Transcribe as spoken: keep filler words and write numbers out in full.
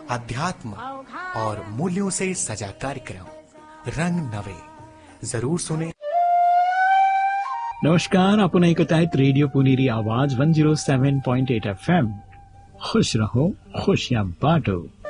अध्यात्म और मूल्यों से सजा कार्यक्रम रंग नवे जरूर सुने। नमस्कार, आपण ऐकत आहेत रेडिओ पुणेरी आवाज one zero seven point eight F M. खुश रहो, खुशियां बांटो।